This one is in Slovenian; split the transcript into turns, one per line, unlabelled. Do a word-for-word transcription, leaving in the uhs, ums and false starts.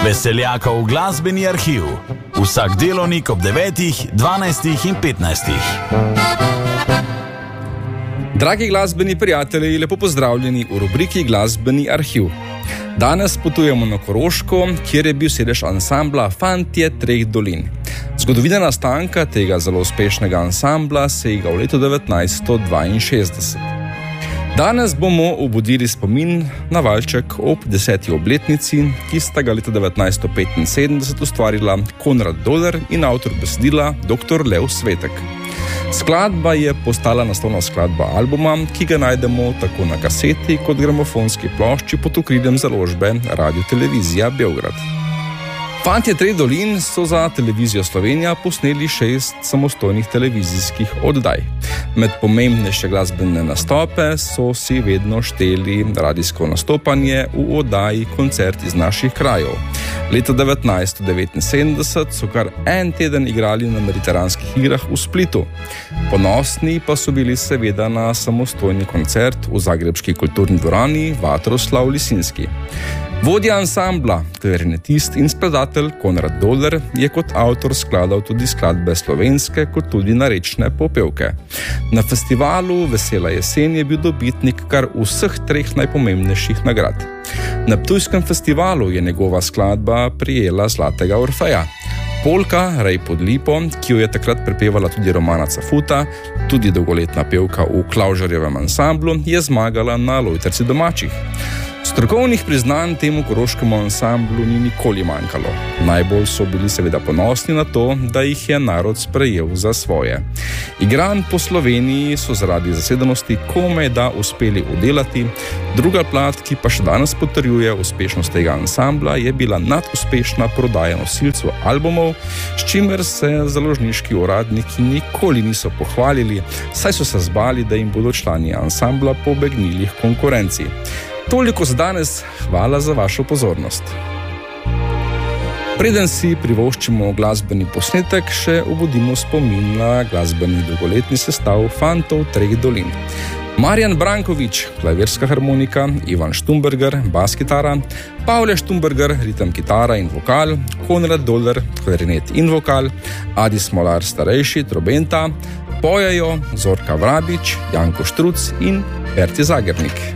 Veseljakov glasbeni arhiv. Vsak delovnik ob devetih, dvanajstih in petnajstih.
Dragi glasbeni prijatelji, lepo pozdravljeni v rubriki Glasbeni arhiv. Danes potujemo na Koroško, kjer je bil sedež ansambla Fantje treh dolin. Zgodovina nastanka tega zelo uspešnega ansambla sega v leto devetnajststo dvainšestdeset. Danes bomo obudili spomin na valček ob deseti obletnici, ki sta ga leta devetnajststo petinsedemdeset ustvarila Konrad Doler in avtor besedila doktor Lev Svetek. Skladba je postala naslovna skladba albuma, ki ga najdemo tako na kaseti kot gramofonski plošči pod okriljem založbe Radio-televizija Beograd. Fantje treh dolin so za Televizijo Slovenija posneli šest samostojnih televizijskih oddaj. Med pomembnejše glasbene nastope so si vedno šteli radijsko nastopanje v oddaji Koncert iz naših krajev. Leta devetnajststo devetinsedemdeset so kar en teden igrali na mediteranskih igrah v Splitu. Ponosni pa so bili seveda na samostojni koncert v zagrebški kulturni dvorani Vatroslav Lisinski. Vodja ansambla, klarinetist in skladatelj Konrad Doler je kot avtor skladal tudi skladbe slovenske kot tudi narečne popevke. Na festivalu Vesela jesen je bil dobitnik kar vseh treh najpomembnejših nagrad. Na Ptujskem festivalu je njegova skladba prijela Zlatega Orfeja. Polka Rej pod lipo, ki jo je takrat prepevala tudi Romana Cafuta, tudi dolgoletna pevka v Klavžarjevem ansamblu, je zmagala na Lojtrci domačih. Strokovnih priznanj temu koroškemu ansamblu ni nikoli manjkalo. Najbolj so bili seveda ponosni na to, da jih je narod sprejel za svoje. Igranj po Sloveniji so zaradi zasedenosti komaj da uspeli udelati, druga plat, ki pa še danes potrjuje uspešnost tega ansambla, je bila naduspešna prodaja nosilcev albumov, s čimer se založniški uradniki nikoli niso pohvalili, saj so se zbali, da jim bodo člani ansambla pobegnili h konkurenci. Toliko za danes, hvala za vašo pozornost. Preden si privoščimo glasbeni posnetek, še obudimo spomin na glasbeni dolgoletni sestav Fantov treh dolin. Marjan Brankovič, klavirska harmonika, Ivan Štumberger, bas kitara, Pavle Štumberger, ritem kitara in vokal, Konrad Doler, klarinet in vokal, Adi Smolar starejši, trobenta, pojejo Zorka Vrabič, Janko Štruc in Berti Zagernik.